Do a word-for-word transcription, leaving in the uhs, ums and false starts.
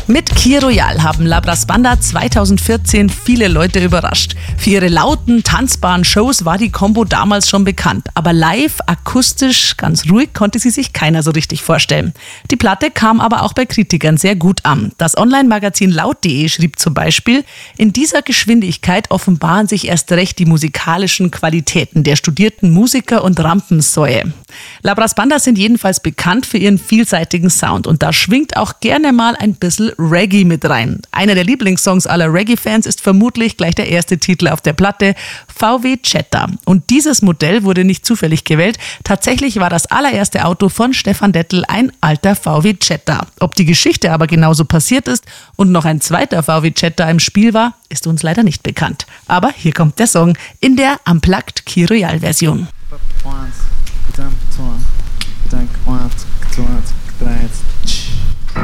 Mit Key Royale haben La Brass Banda zweitausendvierzehn viele Leute überrascht. Für ihre lauten, tanzbaren Shows war die Combo damals schon bekannt. Aber live, akustisch, ganz ruhig konnte sie sich keiner so richtig vorstellen. Die Platte kam aber auch bei Kritikern sehr gut an. Das Online-Magazin laut punkt de schrieb zum Beispiel: In dieser Geschwindigkeit offenbaren sich erst recht die musikalischen Qualitäten der studierten Musiker und Rampensäue. La Brass Banda sind jedenfalls bekannt für ihren vielseitigen Sound und da schwingt auch gerne mal ein bisschen Reggae mit rein. Einer der Lieblingssongs aller Reggae-Fans ist vermutlich gleich der erste Titel auf der Platte, V W Jetta. Und dieses Modell wurde nicht zufällig gewählt. Tatsächlich war das allererste Auto von Stefan Dettel ein alter V W Jetta. Ob die Geschichte aber genauso passiert ist und noch ein zweiter V W Jetta im Spiel war, ist uns leider nicht bekannt. Aber hier kommt der Song in der Unplugged Key Royale Version. Eins, zwei, drei,